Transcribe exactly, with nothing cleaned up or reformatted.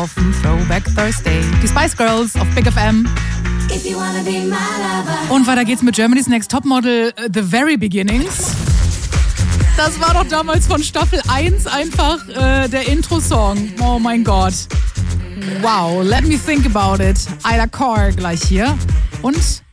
auf dem Throwback Thursday. Die Spice Girls auf Big F M. Und weiter geht's mit Germany's Next Topmodel, The Very Beginnings. Das war doch damals von Staffel eins einfach äh, der Intro-Song. Oh mein Gott. Wow, let me think about it. Ida Core gleich hier. Und